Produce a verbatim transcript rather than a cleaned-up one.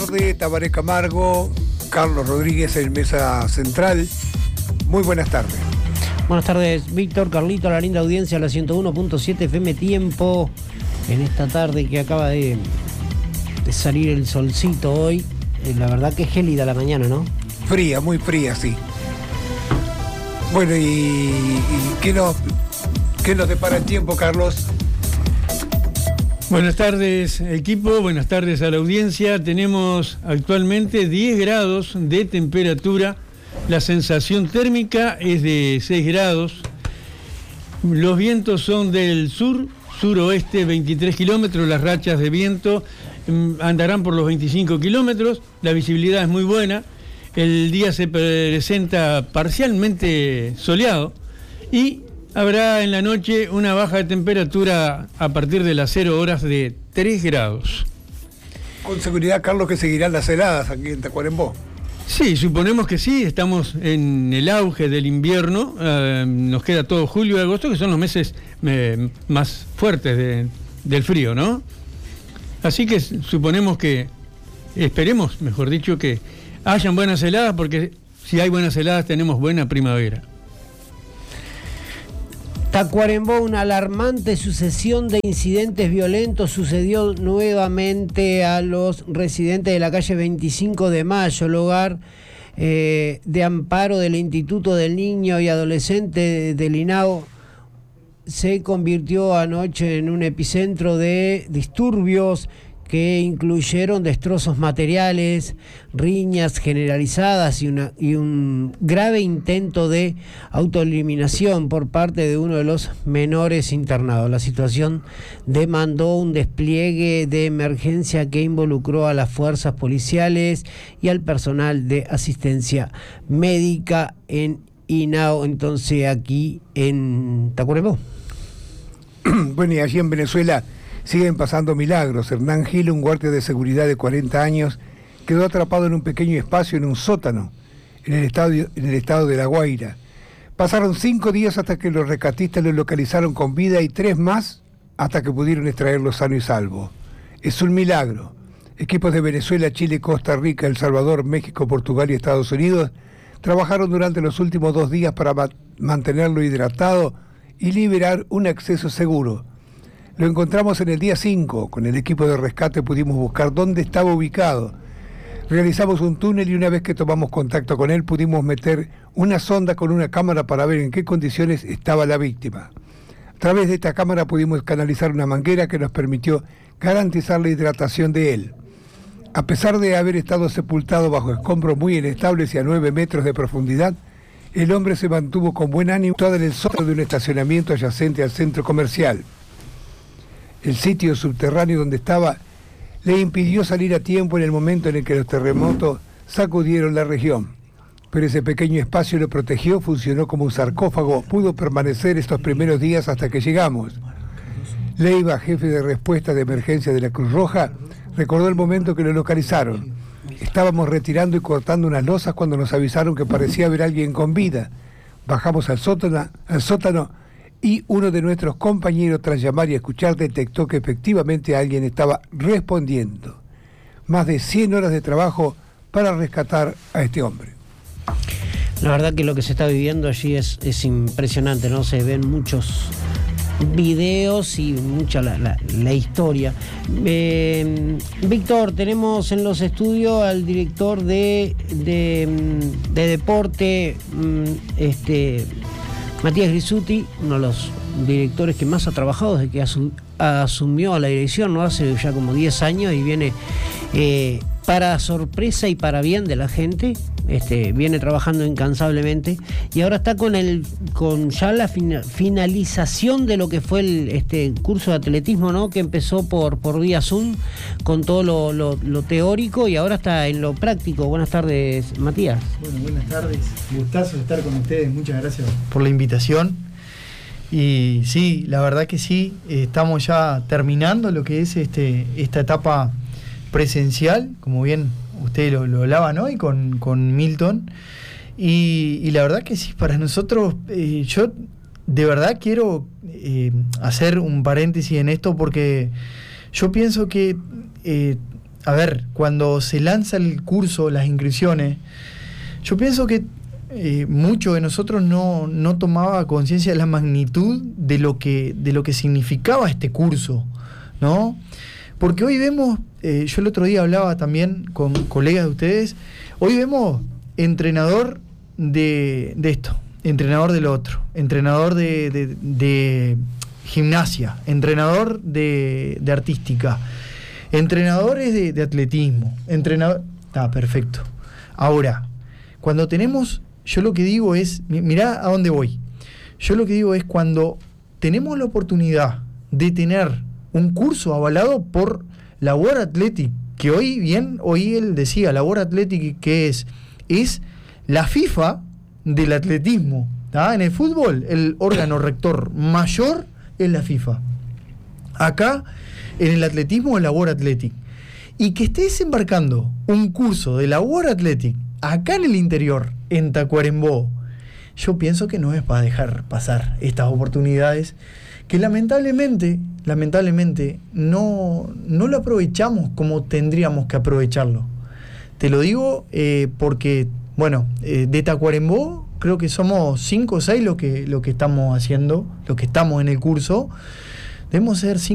tarde, Tabaré Camargo, Carlos Rodríguez en Mesa Central. Muy buenas tardes. Buenas tardes, Víctor, Carlito, la linda audiencia, la ciento uno punto siete F M Tiempo, en esta tarde que acaba de, de salir el solcito hoy. Eh, la verdad que es gélida la mañana, ¿no? Fría, muy fría, sí. Bueno, ¿y, y qué, nos, qué nos depara el tiempo, Carlos? Buenas tardes, equipo, buenas tardes a la audiencia. Tenemos actualmente diez grados de temperatura. La sensación térmica es de seis grados. Los vientos son del sur, suroeste, veintitrés kilómetros. Las rachas de viento andarán por los veinticinco kilómetros. La visibilidad es muy buena. El día se presenta parcialmente soleado y habrá en la noche una baja de temperatura a partir de las cero horas de tres grados. Con seguridad, Carlos, que seguirán las heladas aquí en Tacuarembó. Sí, suponemos que sí, estamos en el auge del invierno, eh, nos queda todo julio y agosto, que son los meses eh, más fuertes de, del frío, ¿no? Así que suponemos que, esperemos, mejor dicho, que hayan buenas heladas, porque si hay buenas heladas tenemos buena primavera. Tacuarembó, una alarmante sucesión de incidentes violentos sucedió nuevamente a los residentes de la calle veinticinco de mayo, el hogar eh, de amparo del Instituto del Niño y Adolescente del INAO. Se convirtió anoche en un epicentro de disturbios que incluyeron destrozos materiales, riñas generalizadas y, una, y un grave intento de autoeliminación por parte de uno de los menores internados. La situación demandó un despliegue de emergencia que involucró a las fuerzas policiales y al personal de asistencia médica en INAO, entonces aquí en Tacuarembó. Bueno, y allí en Venezuela siguen pasando milagros. Hernán Gil, un guardia de seguridad de cuarenta años, quedó atrapado en un pequeño espacio en un sótano, en el estado, en el estado de La Guaira. Pasaron cinco días hasta que los rescatistas lo localizaron con vida y tres más hasta que pudieron extraerlo sano y salvo. Es un milagro. Equipos de Venezuela, Chile, Costa Rica, El Salvador, México, Portugal y Estados Unidos trabajaron durante los últimos dos días para ma- mantenerlo hidratado y liberar un acceso seguro. Lo encontramos en el día cinco. Con el equipo de rescate pudimos buscar dónde estaba ubicado. Realizamos un túnel y una vez que tomamos contacto con él pudimos meter una sonda con una cámara para ver en qué condiciones estaba la víctima. A través de esta cámara pudimos canalizar una manguera que nos permitió garantizar la hidratación de él. A pesar de haber estado sepultado bajo escombros muy inestables y a nueve metros de profundidad, el hombre se mantuvo con buen ánimo en el sótano de un estacionamiento adyacente al centro comercial. El sitio subterráneo donde estaba le impidió salir a tiempo en el momento en el que los terremotos sacudieron la región. Pero ese pequeño espacio lo protegió, funcionó como un sarcófago, pudo permanecer estos primeros días hasta que llegamos. Leiva, jefe de respuesta de emergencia de la Cruz Roja, recordó el momento que lo localizaron. Estábamos retirando y cortando unas losas cuando nos avisaron que parecía haber alguien con vida. Bajamos al sótano, al sótano y uno de nuestros compañeros, tras llamar y escuchar, detectó que efectivamente alguien estaba respondiendo. Más de cien horas de trabajo para rescatar a este hombre. La verdad que lo que se está viviendo allí es, es impresionante, ¿no? Se ven muchos videos y mucha la, la, la historia. Eh, Víctor, tenemos en los estudios al director de, de, de deporte, este... Matías Grisuti, uno de los directores que más ha trabajado desde que asu- asumió a la dirección, ¿no? Hace ya como diez años y viene eh, para sorpresa y para bien de la gente, este, viene trabajando incansablemente y ahora está con el con ya la fina- finalización de lo que fue el este curso de atletismo, ¿no? Que empezó por, por vía Zoom con todo lo, lo, lo teórico y ahora está en lo práctico. Buenas tardes, Matías. Bueno, buenas tardes. Gustazo estar con ustedes. Muchas gracias por la invitación. Y sí, la verdad que sí, eh, estamos ya terminando lo que es este esta etapa presencial, como bien usted lo, lo hablaba, ¿no? Y con, con Milton. Y, y la verdad que sí, para nosotros, eh, yo de verdad quiero eh, hacer un paréntesis en esto porque yo pienso que eh, a ver, cuando se lanza el curso, las inscripciones, yo pienso que eh, muchos de nosotros no, no tomaba conciencia de la magnitud de lo que, de lo que significaba este curso, ¿no? Porque hoy vemos, eh, yo el otro día hablaba también con colegas de ustedes, hoy vemos entrenador de, de esto, entrenador del otro, entrenador de, de, de gimnasia, entrenador de, de artística, entrenadores de, de atletismo, entrenador... Está perfecto. Ahora, cuando tenemos, yo lo que digo es, mirá a dónde voy, yo lo que digo es cuando tenemos la oportunidad de tener un curso avalado por la World Athletic, que hoy bien, hoy él decía, la World Athletic, que es, es la FIFA del atletismo, ¿tá? En el fútbol, el órgano rector mayor es la FIFA. Acá, en el atletismo, es la World Athletic. Y que esté desembarcando un curso de la World Athletic acá en el interior, en Tacuarembó, yo pienso que no es para dejar pasar estas oportunidades que lamentablemente, lamentablemente no, no lo aprovechamos como tendríamos que aprovecharlo. Te lo digo eh, porque, bueno, eh, de Tacuarembó creo que somos cinco o seis lo que, lo que estamos haciendo, lo que estamos en el curso. Debemos ser cinco